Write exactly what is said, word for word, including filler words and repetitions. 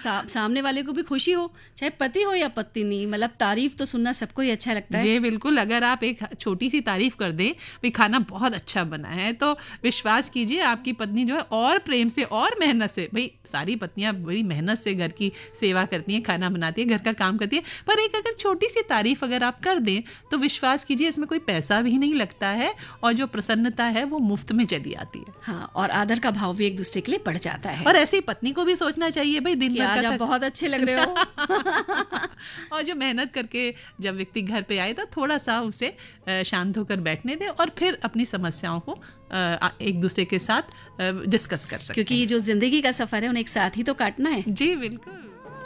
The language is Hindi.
सा, सामने वाले को भी खुशी हो, चाहे पति हो या पत्नी, मतलब तारीफ तो सुनना सबको ही अच्छा लगता है। जी बिल्कुल, अगर आप एक छोटी सी तारीफ कर दें भी खाना बहुत अच्छा बना है, तो विश्वास कीजिए आपकी पत्नी जो है और प्रेम से और मेहनत से, भाई सारी पत्नियां बड़ी मेहनत से घर की सेवा करती हैं, खाना बनाती है, घर का काम करती है, पर एक अगर छोटी सी तारीफ अगर आप कर दें तो विश्वास कीजिए इसमें कोई पैसा भी नहीं लगता है और जो प्रसन्नता है वो मुफ्त में चली आती है। हाँ, और आदर का भाव भी एक दूसरे के लिए बढ़ जाता है। और ऐसे ही पत्नी को भी सोचना चाहिए भाई दिन भर आज आप बहुत अच्छे लग रहे हो। और जो मेहनत करके जब व्यक्ति घर पे आए तो थोड़ा सा उसे शांत होकर बैठने दे और फिर अपनी समस्याओं को एक दूसरे के साथ डिस्कस कर सकते हैं, क्योंकि जो जिंदगी का सफर है उन्हें एक साथ ही तो काटना है। जी बिल्कुल।